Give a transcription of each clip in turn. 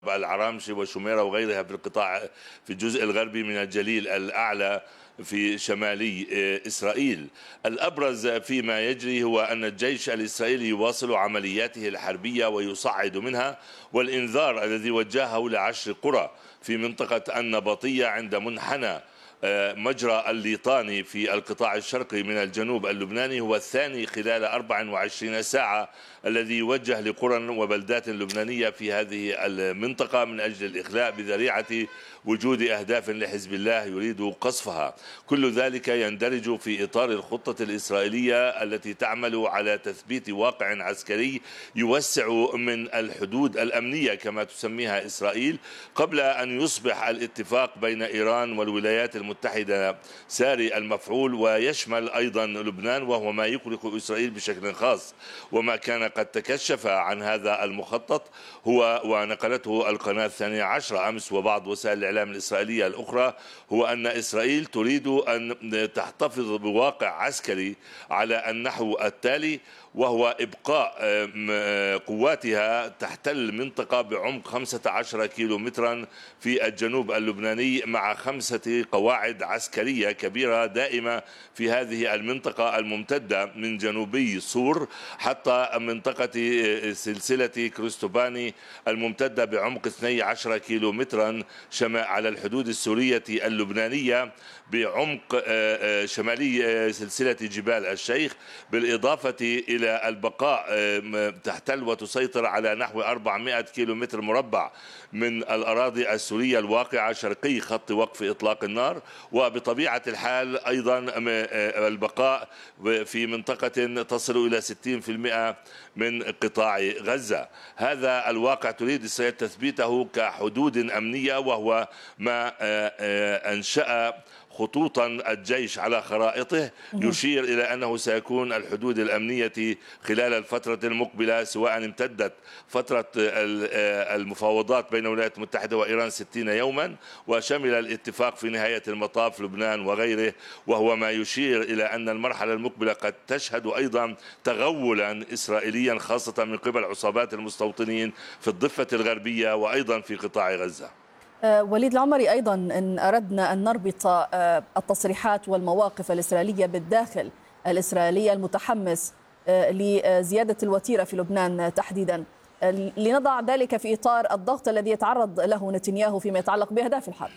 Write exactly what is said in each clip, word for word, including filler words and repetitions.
العرامشة وشميرة وغيرها في القطاع في الجزء الغربي من الجليل الأعلى في شمالي إسرائيل. الأبرز فيما يجري هو أن الجيش الإسرائيلي يواصل عملياته الحربية ويصعد منها، والإنذار الذي وجهه لعشر قرى في منطقة النبطية عند منحنى مجرى الليطاني في القطاع الشرقي من الجنوب اللبناني هو الثاني خلال أربع وعشرين ساعة الذي يوجه لقرى وبلدات لبنانية في هذه المنطقة من أجل الإخلاء بذريعة وجود أهداف لحزب الله يريد قصفها. كل ذلك يندرج في إطار الخطة الإسرائيلية التي تعمل على تثبيت واقع عسكري يوسع من الحدود الأمنية كما تسميها إسرائيل، قبل أن يصبح الاتفاق بين إيران والولايات المتحدة ساري المفعول ويشمل أيضا لبنان، وهو ما يقلق إسرائيل بشكل خاص. وما كان قد تكشف عن هذا المخطط هو ونقلته القناة الثانية عشرة أمس وبعض وسائل الإعلام الإسرائيلية الأخرى هو أن إسرائيل تريد أن تحتفظ بواقع عسكري على النحو التالي، وهو إبقاء قواتها تحتل منطقة بعمق خمسة عشر كيلو مترا في الجنوب اللبناني مع خمسة قواعد عسكرية كبيرة دائمة في هذه المنطقة الممتدة من جنوبي صور حتى منطقة سلسلة كريستوباني الممتدة بعمق اثني عشر كيلو مترا على الحدود السورية اللبنانية بعمق شمالي سلسلة جبال الشيخ، بالإضافة إلى البقاء تحتل وتسيطر على نحو أربعمائة كيلو متر مربع من الأراضي السورية الواقعة شرقي خط وقف إطلاق النار، وبطبيعة الحال أيضا البقاء في منطقة تصل إلى ستين بالمئة من قطاع غزة. هذا الواقع تريد إسرائيل تثبيته كحدود أمنية، وهو ما أنشأ خطوطا الجيش على خرائطه يشير إلى أنه سيكون الحدود الأمنية خلال الفترة المقبلة، سواء امتدت فترة المفاوضات بين الولايات المتحدة وإيران ستين يوما وشمل الاتفاق في نهاية المطاف لبنان وغيره، وهو ما يشير إلى أن المرحلة المقبلة قد تشهد أيضا تغولا إسرائيليا خاصة من قبل عصابات المستوطنين في الضفة الغربية وأيضا في قطاع غزة. وليد العمري، أيضا إن أردنا أن نربط التصريحات والمواقف الإسرائيلية بالداخل الإسرائيلي المتحمس لزيادة الوتيرة في لبنان تحديدا، لنضع ذلك في إطار الضغط الذي يتعرض له نتنياهو فيما يتعلق بأهداف الحرب.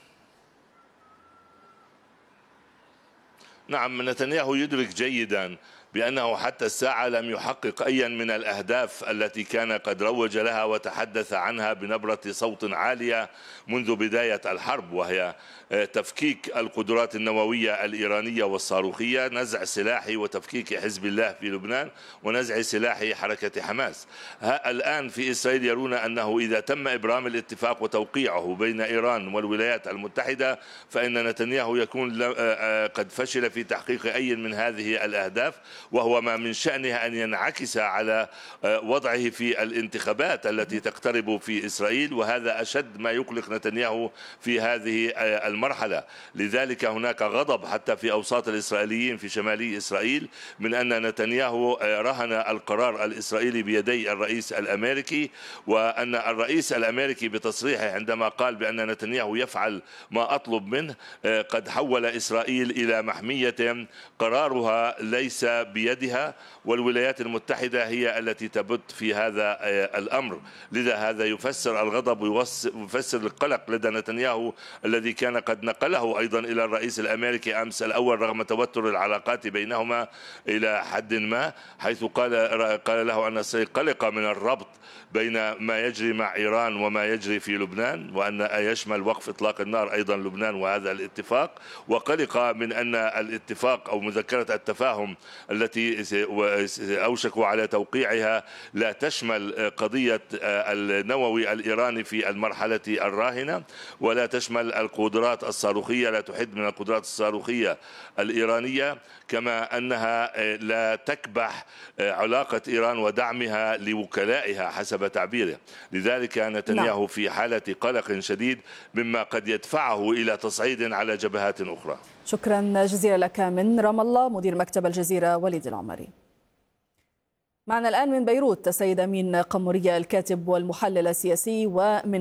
نعم، نتنياهو يدرك جيدا بأنه حتى الساعة لم يحقق أي من الأهداف التي كان قد روج لها وتحدث عنها بنبرة صوت عالية منذ بداية الحرب، وهي تفكيك القدرات النووية الإيرانية والصاروخية، نزع سلاح وتفكيك حزب الله في لبنان، ونزع سلاح حركة حماس. الآن في إسرائيل يرون أنه إذا تم إبرام الاتفاق وتوقيعه بين إيران والولايات المتحدة فإن نتنياهو يكون قد فشل في تحقيق أي من هذه الأهداف، وهو ما من شأنه أن ينعكس على وضعه في الانتخابات التي تقترب في إسرائيل، وهذا أشد ما يقلق نتنياهو في هذه المرحلة. لذلك هناك غضب حتى في أوساط الإسرائيليين في شمالي إسرائيل من أن نتنياهو رهن القرار الإسرائيلي بيدي الرئيس الأمريكي، وأن الرئيس الأمريكي بتصريحه عندما قال بأن نتنياهو يفعل ما أطلب منه قد حول إسرائيل إلى محمية قرارها ليس بيدها، والولايات المتحدة هي التي تبت في هذا الأمر. لذا هذا يفسر الغضب ويفسر القلق لدى نتنياهو الذي كان قد نقله أيضا إلى الرئيس الأمريكي أمس الأول رغم توتر العلاقات بينهما إلى حد ما، حيث قال قال له أن إسرائيل قلق من الربط بين ما يجري مع إيران وما يجري في لبنان، وأن يشمل وقف إطلاق النار أيضا لبنان وهذا الاتفاق، وقلق من أن الاتفاق أو مذكرة التفاهم التي أوشكوا على توقيعها لا تشمل قضية النووي الإيراني في المرحلة الراهنة، ولا تشمل القدرات الصاروخية، لا تحد من القدرات الصاروخية الإيرانية، كما أنها لا تكبح علاقة إيران ودعمها لوكلائها حسب تعبيره. لذلك نتنياهو في حالة قلق شديد مما قد يدفعه إلى تصعيد على جبهات أخرى. شكرا جزيلا لك من رام الله مدير مكتب الجزيرة وليد العمري. معنا الآن من بيروت السيد أمين قمرية الكاتب والمحلل السياسي، ومن